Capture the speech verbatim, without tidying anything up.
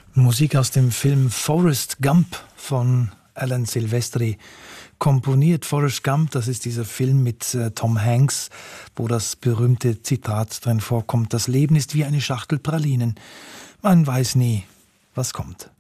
Musik aus dem Film Forrest Gump von Alan Silvestri. Komponiert Forrest Gump, das ist dieser Film mit äh, Tom Hanks, wo das berühmte Zitat drin vorkommt: Das Leben ist wie eine Schachtel Pralinen. Man weiß nie, was kommt.